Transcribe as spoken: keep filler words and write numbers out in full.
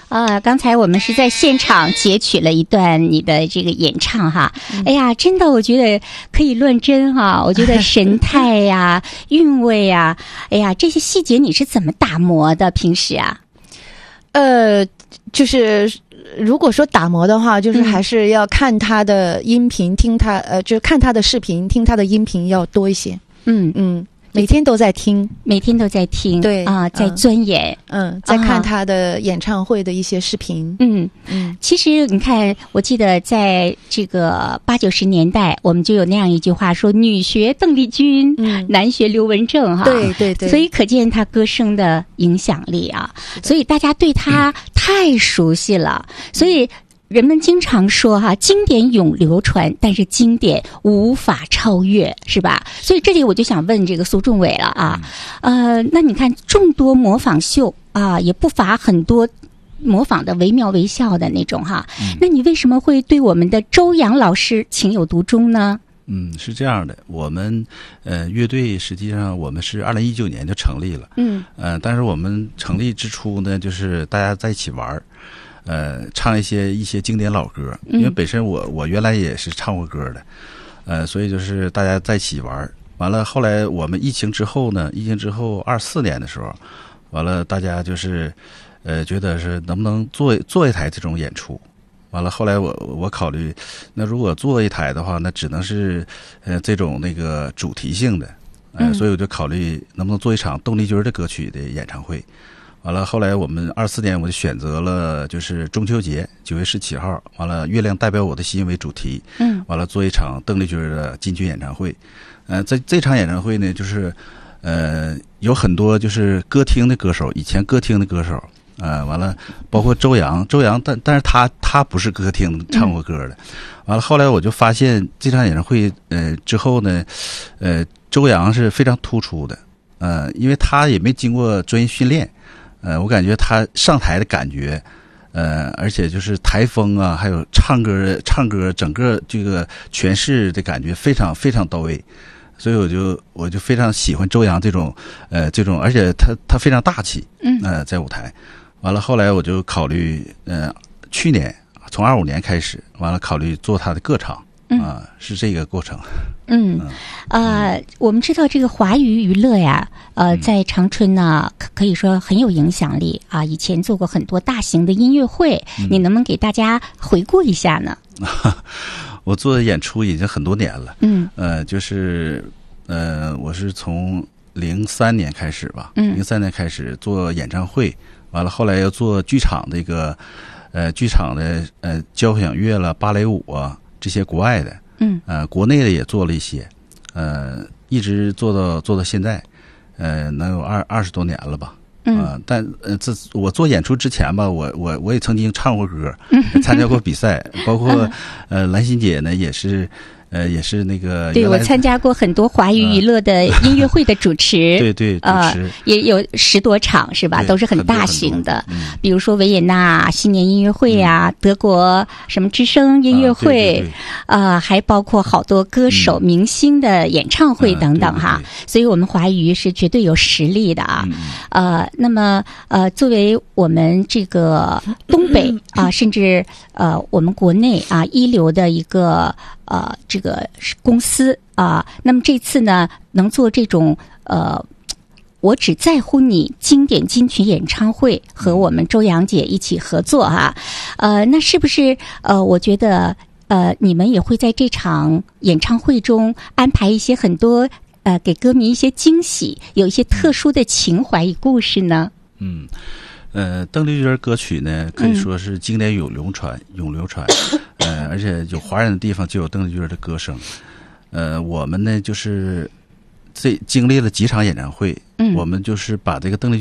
啊，刚才我们是在现场截取了一段你的这个演唱哈，嗯、哎呀，真的我觉得可以论真哈，我觉得神态呀、韵味呀，哎呀，这些细节你是怎么打磨的？平时啊， 呃，就是如果说打磨的话，就是还是要看他的音频，嗯、听他呃，就是看他的视频，听他的音频要多一些。嗯嗯。每天都在听， 每天都在听， 对啊、呃，在钻研， 嗯，嗯在看他的演唱会的一些视频， 嗯嗯。其实你看，我记得在这个八九十年代，我们就有那样一句话说：“女学邓丽君，嗯、男学刘文正。”哈， 对对对。 所以可见他歌声的影响力啊，所以大家对他太熟悉了，嗯、所以。人们经常说哈，经典永流传，但是经典无法超越，是吧？所以这里我就想问这个苏仲伟了啊，呃，那你看众多模仿秀啊，也不乏很多模仿的惟妙惟肖的那种哈，嗯、那你为什么会对我们的周洋老师情有独钟呢？ 嗯，是这样的，我们呃乐队实际上我们是二零一九年就成立了，嗯，呃，但是我们成立之初呢，就是大家在一起玩。呃，唱一些一些经典老歌，因为本身我我原来也是唱过歌的，呃，所以就是大家在一起玩。完了，后来我们疫情之后呢，疫情之后二四年的时候，完了大家就是呃觉得是能不能做做一台这种演出。完了，后来我我考虑，那如果做一台的话，那只能是呃这种那个主题性的，呃，所以我就考虑能不能做一场邓丽君的歌曲的演唱会。完了，后来我们二四年我就选择了就是中秋节九月十七号，完了月亮代表我的心为主题，嗯，完了做一场邓丽君的金曲演唱会。呃，在这场演唱会呢，就是呃有很多就是歌厅的歌手，以前歌厅的歌手，呃，完了包括周洋，周洋但但是他他不是歌厅唱过歌的。完了，后来我就发现这场演唱会呃之后呢，呃，周洋是非常突出的，呃，因为他也没经过专业训练。呃，我感觉他上台的感觉，呃，而且就是台风啊，还有唱歌、唱歌整个这个诠释的感觉非常非常到位，所以我就我就非常喜欢周洋这种呃这种，而且他他非常大气，嗯，呃，在舞台。完了，后来我就考虑，呃，去年从二五年开始，完了考虑做他的歌唱。啊、呃，是这个过程。 嗯，呃，我们知道这个华语娱乐呀，呃，在长春呢，可可以说很有影响力啊。以前做过很多大型的音乐会，嗯、你能不能给大家回顾一下呢？ 我做演出已经很多年了。 嗯， 呃，就是呃，我是从零三年开始吧，嗯，零三年开始做演唱会，完了后来要做剧场这个，呃，剧场的呃交响乐了、芭蕾舞啊。这些国外的，嗯，呃，国内的也做了一些，呃，一直做到做到现在，呃，能有二二十多年了吧，嗯、呃，但呃，这我做演出之前吧，我我我也曾经唱过歌，参加过比赛，包括呃，兰心姐呢也是。呃，也是那个对，我参加过很多华语娱乐的音乐会的主持， 对对，主持、 呃、也有十多场是吧？都是很大型的，嗯、比如说维也纳新年音乐会呀、啊，嗯、德国什么之声音乐会，啊、呃，还包括好多歌手、嗯、明星的演唱会等等哈。嗯、对对对，所以我们华语是绝对有实力的啊。嗯、呃，那么呃，作为我们这个东北啊、呃，甚至呃，我们国内啊一流的一个。呃，这个公司啊、呃，那么这次呢，能做这种呃，我只在乎你经典金曲演唱会，和我们周洋姐一起合作哈、啊，呃，那是不是呃，我觉得呃，你们也会在这场演唱会中安排一些很多呃，给歌迷一些惊喜，有一些特殊的情怀与故事呢？ 嗯。呃，邓丽君歌曲呢，可以说是经典永流传，嗯、永流传。呃，而且有华人的地方就有邓丽君的歌声。呃，我们呢就是这经历了几场演唱会，嗯，我们就是把这个邓丽君